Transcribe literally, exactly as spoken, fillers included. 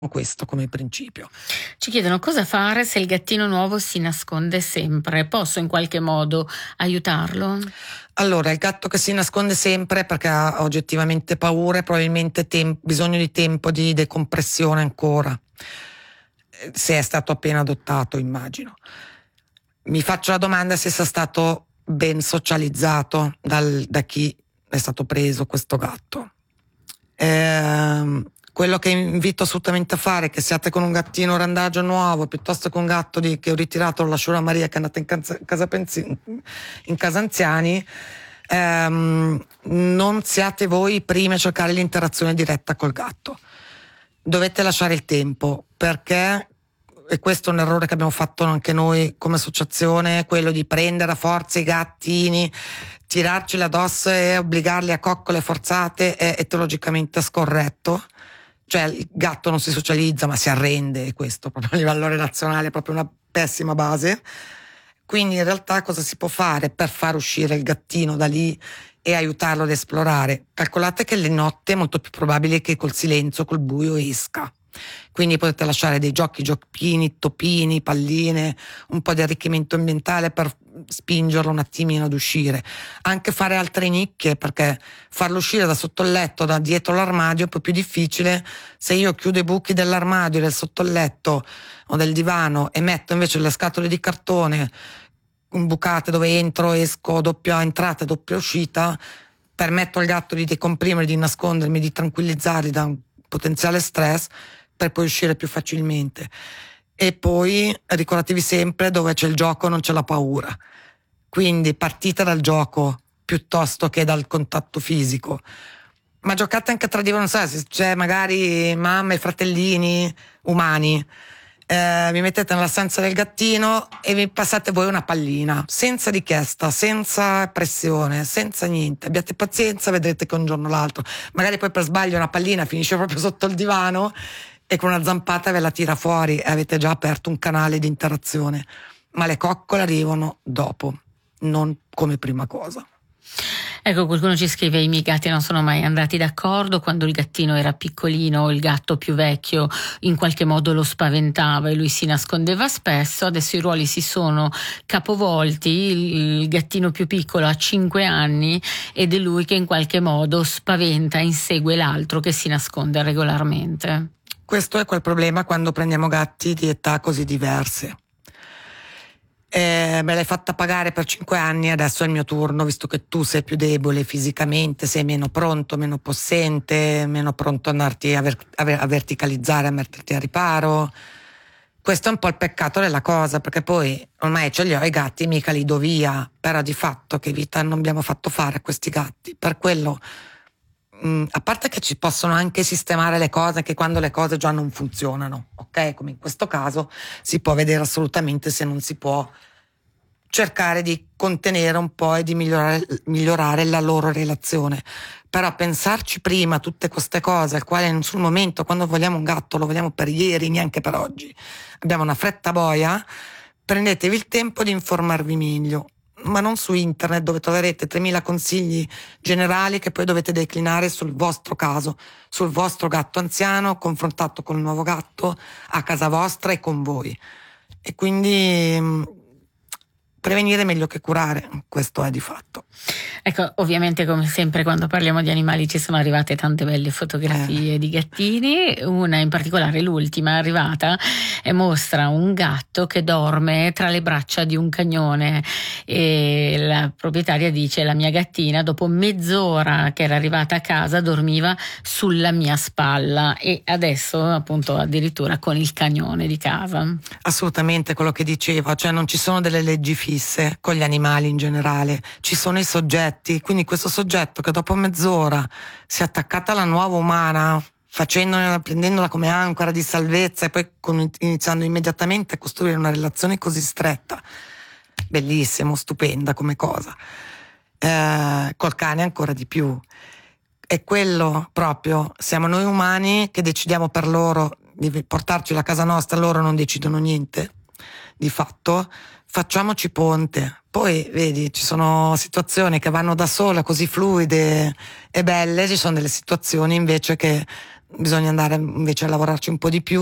questo come principio. Ci chiedono cosa fare se il gattino nuovo si nasconde sempre. Posso in qualche modo aiutarlo? Allora, il gatto che si nasconde sempre perché ha oggettivamente paura e probabilmente tem- bisogno di tempo di decompressione ancora, se è stato appena adottato, immagino. Mi faccio la domanda se sia stato ben socializzato dal, da chi è stato preso questo gatto. Ehm, quello che invito assolutamente a fare è che siate con un gattino randagio nuovo piuttosto che un gatto di, che ho ritirato, lo lascio a Maria che è andata in casa, casa, pensi, in casa anziani, ehm, non siate voi primi a cercare l'interazione diretta col gatto. Dovete lasciare il tempo, perché, e questo è un errore che abbiamo fatto anche noi come associazione, quello di prendere a forza i gattini, tirarceli addosso e obbligarli a coccole forzate è etologicamente scorretto. Cioè il gatto non si socializza ma si arrende, e questo proprio a livello relazionale è proprio una pessima base. Quindi in realtà cosa si può fare per far uscire il gattino da lì e aiutarlo ad esplorare? Calcolate che le notti è molto più probabile che col silenzio, col buio esca. Quindi potete lasciare dei giochi, giochini, topini, palline, un po' di arricchimento ambientale per spingerlo un attimino ad uscire. Anche fare altre nicchie, perché farlo uscire da sotto il letto, da dietro l'armadio è un po' più difficile. Se io chiudo i buchi dell'armadio, del sotto il letto o del divano e metto invece le scatole di cartone imbucate dove entro, esco, doppia entrata e doppia uscita, permetto al gatto di decomprimere, di nascondermi, di tranquillizzarli da un potenziale stress per poi uscire più facilmente. E poi ricordatevi sempre, dove c'è il gioco non c'è la paura, quindi partite dal gioco piuttosto che dal contatto fisico, ma giocate anche tra di voi, non so se c'è magari mamma e fratellini umani, eh, vi mettete nella stanza del gattino e vi passate voi una pallina senza richiesta, senza pressione, senza niente. Abbiate pazienza, vedrete che un giorno o l'altro magari poi per sbaglio una pallina finisce proprio sotto il divano e con una zampata ve la tira fuori e avete già aperto un canale di interazione. Ma le coccole arrivano dopo, non come prima cosa. Ecco, qualcuno ci scrive: i miei gatti non sono mai andati d'accordo. Quando il gattino era piccolino, il gatto più vecchio in qualche modo lo spaventava e lui si nascondeva spesso. Adesso i ruoli si sono capovolti, il gattino più piccolo ha cinque anni ed è lui che in qualche modo spaventa, insegue l'altro che si nasconde regolarmente. Questo è quel problema quando prendiamo gatti di età così diverse. Eh, me l'hai fatta pagare per cinque anni, adesso è il mio turno, visto che tu sei più debole fisicamente, sei meno pronto, meno possente, meno pronto a andarti a, ver- a, ver- a verticalizzare, a metterti a riparo. Questo è un po' il peccato della cosa, perché poi ormai ce li ho i gatti, mica li do via, però di fatto che vita non abbiamo fatto fare a questi gatti. Per quello, mh, a parte che ci possono anche sistemare le cose, che quando le cose già non funzionano, ok? Come in questo caso si può vedere assolutamente se non si può cercare di contenere un po' e di migliorare, migliorare la loro relazione. Però pensarci prima tutte queste cose, al quale sul momento, quando vogliamo un gatto, lo vogliamo per ieri, neanche per oggi, abbiamo una fretta boia, prendetevi il tempo di informarvi meglio, ma non su internet dove troverete tremila consigli generali che poi dovete declinare sul vostro caso, sul vostro gatto anziano confrontato con il nuovo gatto a casa vostra e con voi. E quindi prevenire è meglio che curare, questo è di fatto. Ecco, ovviamente come sempre quando parliamo di animali ci sono arrivate tante belle fotografie eh. di gattini, una in particolare, l'ultima arrivata, e mostra un gatto che dorme tra le braccia di un cagnone e la proprietaria dice: la mia gattina dopo mezz'ora che era arrivata a casa dormiva sulla mia spalla, e adesso appunto addirittura con il cagnone di casa. Assolutamente quello che diceva, cioè non ci sono delle leggi fisse con gli animali in generale, ci sono i soggetti, quindi questo soggetto che dopo mezz'ora si è attaccata alla nuova umana, facendola, prendendola come ancora di salvezza e poi con, iniziando immediatamente a costruire una relazione così stretta, bellissimo, stupenda come cosa, eh, col cane ancora di più. È quello proprio, siamo noi umani che decidiamo per loro di portarci a casa nostra, loro non decidono niente di fatto. Facciamoci ponte. Poi vedi, ci sono situazioni che vanno da sola così fluide e belle, ci sono delle situazioni invece che bisogna andare invece a lavorarci un po' di più.